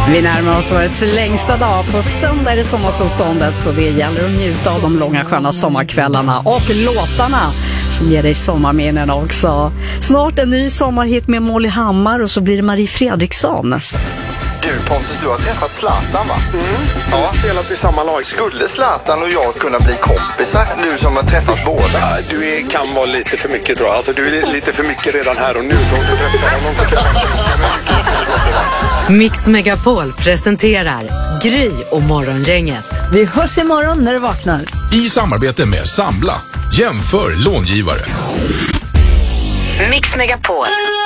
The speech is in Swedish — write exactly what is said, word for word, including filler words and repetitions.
Vi närmar oss årets längsta dag. På söndag är det sommarsolståndet, så det gäller att njuta av de långa sköna sommarkvällarna och låtarna som ger dig sommarminnen också. Snart en ny sommarhit med Molly Hammar och så blir det Marie Fredriksson. Du Pontus, du har träffat Zlatan, va? Mm, vi har ja. spelat i samma lag. Skulle Zlatan och jag kunna bli kompisar, du som har träffat båda? Ja, du är, kan vara lite för mycket, tror jag. Alltså, du är lite för mycket redan här och nu, så om du träffar honom så kan Mix Megapol presenterar Gry och Morgongänget. Vi hörs imorgon när du vaknar. I samarbete med Sambla. Jämför långivare. Mix Megapol.